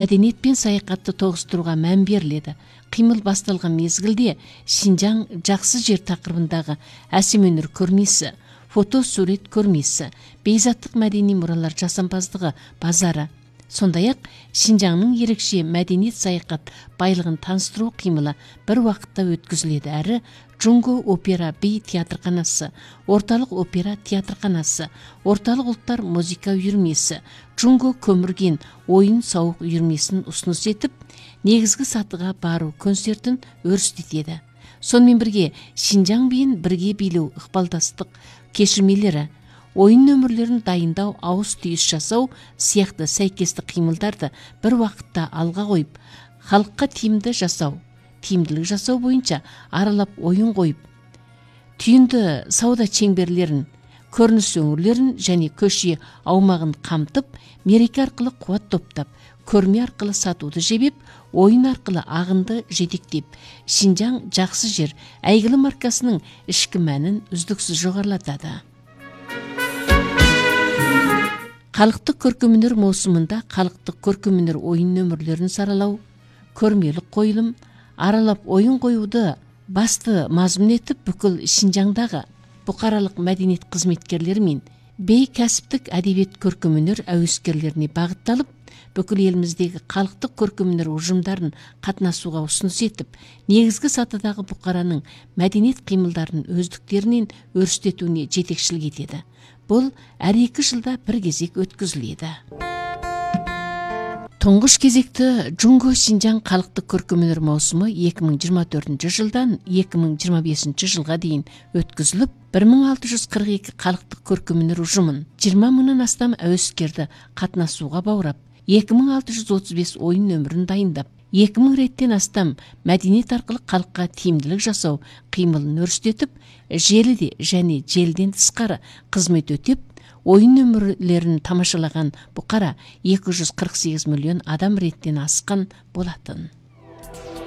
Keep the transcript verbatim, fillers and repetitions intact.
мәдениет пен саяхатты тоғыстыруға мән беріледі. Қимыл басталған мезгілде Шинжаң жақсы жер тақырыбындағы әсем өнер көрмесі, фото сурет көрмесі, бейзаттық мәдени мұралар жасампаздығы базары, сондай-ақ Шинжаңның ерекше мәдениет саяхат байлығын таныстыру қимылы бір уақытта өткізіледі. Әрі Джунго опера би театрханасы, орталық опера театрханасы, орталық ұлттар музыка үйірмесі, Джунго көмірген ойын сауық үйірмесін ұсыныс етіп, негізгі сатыға бару концертін өрістетеді. Сонымен бірге Шинжаң биін бірге билеу ықпалдастық кешірмелері, ойын нөмірлерін дайындау, ауыз түйіс жасау сияқты сәйкестік қимылдарды бір уақытта алға қойып, халыққа тиімді жасау, тиімділік жасау бойынша аралап ойын қойып, түйінді сауда чеңберлерін, көрініс өңірлерін және көше аумағын қамтып, мереке арқылы қуат топтап, көрме арқылы сатуды жебеп, ойын арқылы ағынды жетектеп, Шинжаң жақсы жер әйгілі маркасының ішкі мәнін үздіксіз жоғарылатады. Халықтық көркемөнер маусымында халықтық көркемөнер ойын нөмірлерін саралау, көрмелік қойылым, аралап ойын қоюды басты мазмұн етіп, бүкіл Шинжаңдағы бұқаралық мәдениет қызметкерлері мен бейкәсіптік әдебиет көркемөнер әуескерлеріне бағытталып, бүкіл еліміздегі халықтық көркемөнер ұжымдарын қатынасуға ұсыныс етіп, негізгі сатыдағы бұқараның мәдениет қимылдарын өздіктерінен өрістетуіне жетекшілік етеді. Бұл әр екі жылда бір кезек өткізіледі. Тұңғыш кезекті Джунго Шинжаң халықтық көркемөнер маусымы екі мың жиырма төртінші жылдан екі мың жиырма бесінші жылға дейін өткізіліп, бір мың алты жүз қырық екі халықтық көркемөнер ұжымын, жиырма мыңнан астам әуескерді қатынасуға баурап, екі мың алты жүз отыз бес ойын нөмірін дайындап, екі мың реттен астам мәдениет арқылы халыққа тиімділік жасау қимылын өрістетіп, желіде және желден тысқары қызмет өтеп, ойын нөмірлерін тамашалаған бұқара екі жүз қырық сегіз миллион адам реттен асқан болатын.